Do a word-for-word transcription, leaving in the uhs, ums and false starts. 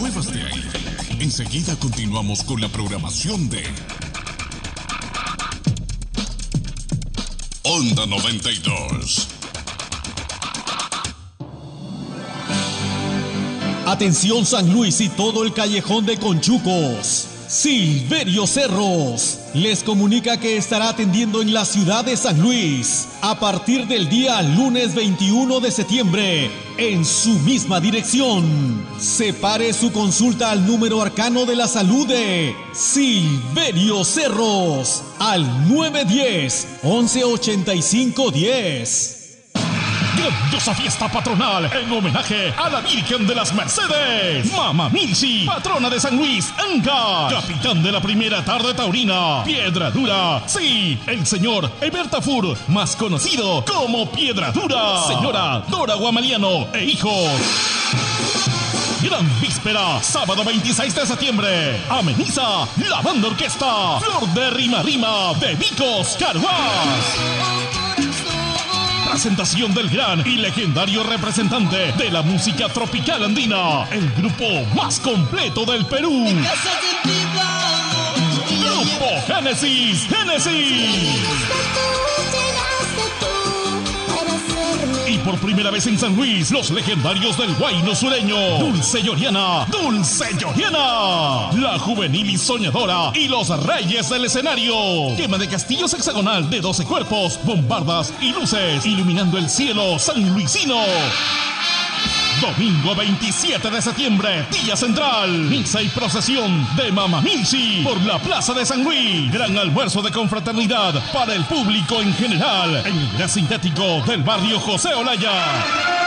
muevas de ahí. Enseguida continuamos con la programación de Onda noventa y dos. Atención San Luis y todo el callejón de Conchucos. Silverio Cerros les comunica que estará atendiendo en la ciudad de San Luis a partir del día lunes veintiuno de septiembre en su misma dirección. Separe su consulta al número arcano de la salud de Silverio Cerros al nueve uno cero, once ochenta y cinco diez. Grandiosa fiesta patronal en homenaje a la Virgen de las Mercedes. Mama Milsi, patrona de San Luis, Ancash. Capitán de la primera tarde taurina, Piedra Dura. Sí, el señor Ebertafur, más conocido como Piedra Dura. Señora Dora Guamaliano e hijos. Gran víspera, sábado veintiséis de septiembre. Ameniza la banda orquesta Flor de Rima Rima de Vicos Carguas. Presentación del gran y legendario representante de la música tropical andina, el grupo más completo del Perú. Grupo Génesis, Génesis. Y por primera vez en San Luis, los legendarios del Huayno sureño, Dulce Lloriana, Dulce Lloriana, la juvenil y soñadora y los reyes del escenario. Quema de castillos hexagonal de doce cuerpos, bombardas y luces, iluminando el cielo sanluisino. Domingo veintisiete de septiembre, día central, misa y procesión de Mama Milsi por la Plaza de San Luis. Gran almuerzo de confraternidad para el público en general en el gran sintético del barrio José Olaya.